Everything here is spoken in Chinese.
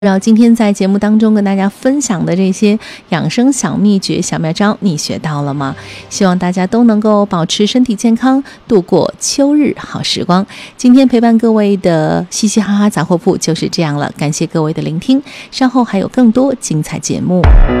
然后今天在节目当中跟大家分享的这些养生小秘诀、小妙招，你学到了吗？希望大家都能够保持身体健康，度过秋日好时光。今天陪伴各位的嘻嘻哈哈杂货铺就是这样了，感谢各位的聆听，稍后还有更多精彩节目。